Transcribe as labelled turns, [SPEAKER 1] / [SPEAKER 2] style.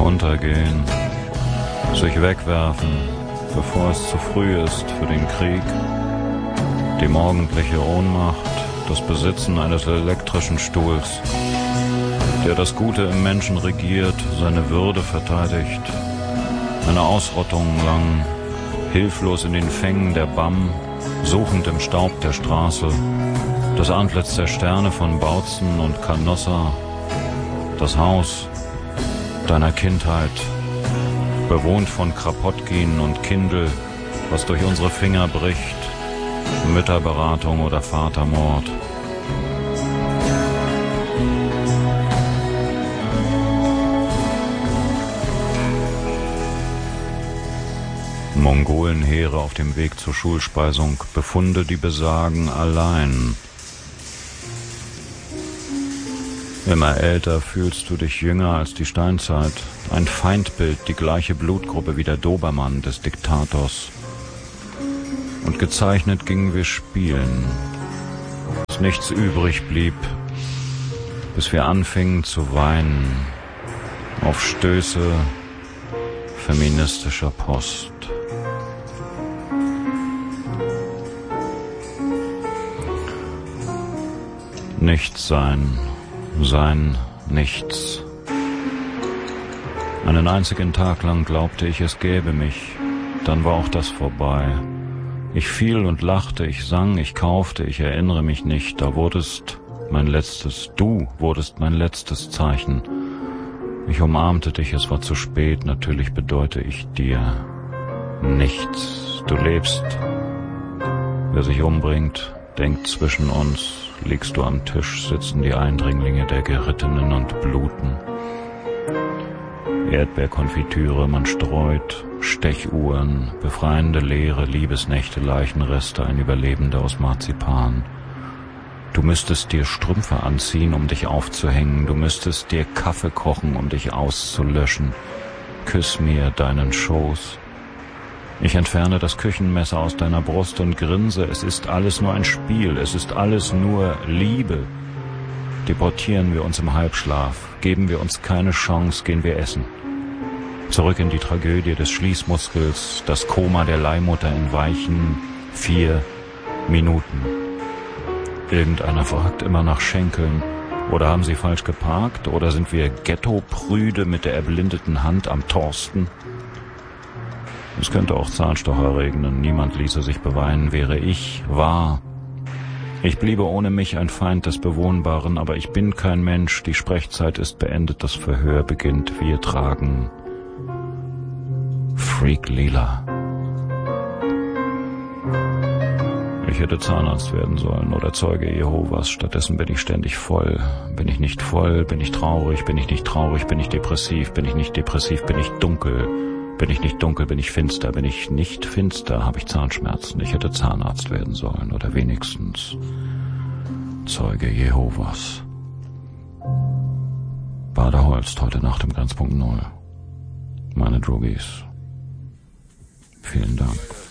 [SPEAKER 1] Untergehen, sich wegwerfen, bevor es zu früh ist für den Krieg, die morgendliche Ohnmacht, das Besitzen eines elektrischen Stuhls, der das Gute im Menschen regiert, seine Würde verteidigt, eine Ausrottung lang, hilflos in den Fängen der BAM, suchend im Staub der Straße, das Antlitz der Sterne von Bautzen und Canossa, das Haus deiner Kindheit, bewohnt von Kropotkin und Kindl, was durch unsere Finger bricht, Mütterberatung oder Vatermord. Mongolenheere auf dem Weg zur Schulspeisung, Befunde, die besagen, allein. Immer älter fühlst du dich jünger als die Steinzeit. Ein Feindbild, die gleiche Blutgruppe wie der Dobermann des Diktators. Und gezeichnet gingen wir spielen, bis nichts übrig blieb, bis wir anfingen zu weinen, auf Stöße feministischer Post. Nichts sein, sein nichts. Einen einzigen Tag lang glaubte ich, es gäbe mich, dann war auch das vorbei. Ich fiel und lachte, ich sang, ich kaufte, ich erinnere mich nicht, da wurdest mein letztes, du wurdest mein letztes Zeichen. Ich umarmte dich, es war zu spät, natürlich bedeute ich dir nichts. Du lebst, wer sich umbringt, denkt zwischen uns, liegst du am Tisch, sitzen die Eindringlinge der Gerittenen und bluten. Erdbeerkonfitüre, man streut, Stechuhren, befreiende Leere, Liebesnächte, Leichenreste, ein Überlebender aus Marzipan. Du müsstest dir Strümpfe anziehen, um dich aufzuhängen, du müsstest dir Kaffee kochen, um dich auszulöschen. Küss mir deinen Schoß. Ich entferne das Küchenmesser aus deiner Brust und grinse, es ist alles nur ein Spiel, es ist alles nur Liebe. Deportieren wir uns im Halbschlaf, geben wir uns keine Chance, gehen wir essen. Zurück in die Tragödie des Schließmuskels, das Koma der Leihmutter in weichen 4 Minuten. Irgendeiner fragt immer nach Schenkeln. Oder haben sie falsch geparkt? Oder sind wir Ghetto-Prüde mit der erblindeten Hand am Thorsten? Es könnte auch Zahnstocher regnen. Niemand ließe sich beweinen, wäre ich wahr. Ich bliebe ohne mich ein Feind des Bewohnbaren, aber ich bin kein Mensch. Die Sprechzeit ist beendet, das Verhör beginnt. Wir tragen Freak Lila. Ich hätte Zahnarzt werden sollen oder Zeuge Jehovas. Stattdessen bin ich ständig voll. Bin ich nicht voll, bin ich traurig, bin ich nicht traurig, bin ich depressiv, bin ich nicht depressiv, bin ich dunkel. Bin ich nicht dunkel, bin ich finster, bin ich nicht finster, habe ich Zahnschmerzen. Ich hätte Zahnarzt werden sollen oder wenigstens Zeuge Jehovas. Bader Holst, heute Nacht im Grenzpunkt 0. Meine Druggies. Vielen Dank.